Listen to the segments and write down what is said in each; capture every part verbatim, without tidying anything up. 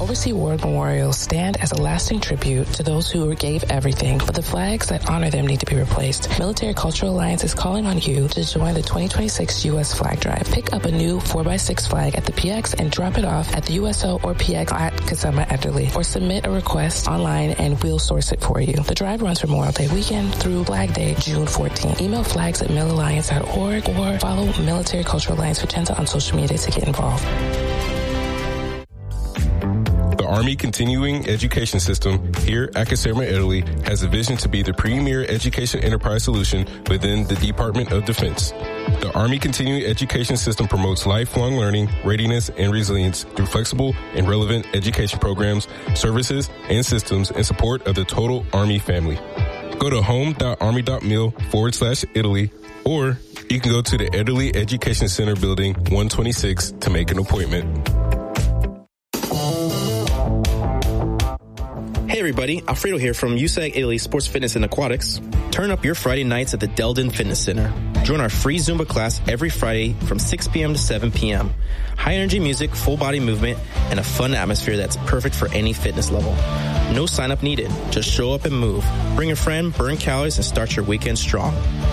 Oversea War Memorials stand as a lasting tribute to those who gave everything, but the flags that honor them need to be replaced. Military Cultural Alliance is calling on you to join the twenty twenty-six U S Flag Drive. Pick up a new four by six flag at the P X and drop it off at the U S O or P X at Kasama Ederle, or submit a request online and we'll source it for you. The drive runs from Memorial Day weekend through Flag Day, June fourteenth. Email flags at mil alliance dot org or follow Military Cultural Alliance Vicenza on social media to get involved. The Army Continuing Education System here at Kasama Ederle has a vision to be the premier education enterprise solution within the Department of Defense. The Army Continuing Education System promotes lifelong learning, readiness, and resilience through flexible and relevant education programs, services, and systems in support of the total Army family. Go to home.army.mil forward slash Italy, or you can go to the Ederle Education Center Building one twenty-six to make an appointment. Hey everybody, Alfredo here from U S A C Italy Sports Fitness and Aquatics. Turn up your Friday nights at the Delden Fitness Center. Join our free Zumba class every Friday from six p.m. to seven p.m. High energy music, full body movement, and a fun atmosphere that's perfect for any fitness level. No sign up needed. Just show up and move. Bring a friend, burn calories, and start your weekend strong.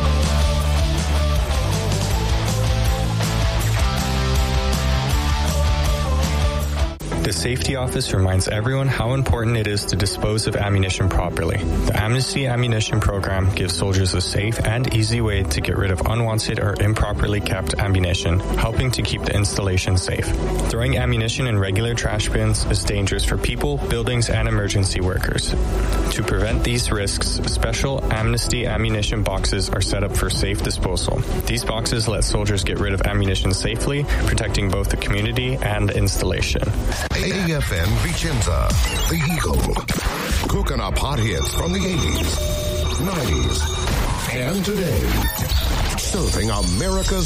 The Safety Office reminds everyone how important it is to dispose of ammunition properly. The Amnesty Ammunition Program gives soldiers a safe and easy way to get rid of unwanted or improperly kept ammunition, helping to keep the installation safe. Throwing ammunition in regular trash bins is dangerous for people, buildings, and emergency workers. To prevent these risks, special Amnesty ammunition boxes are set up for safe disposal. These boxes let soldiers get rid of ammunition safely, protecting both the community and the installation. A F N Vicenza, The Eagle. Cooking up hot hits from the eighties, nineties, and today. Serving America's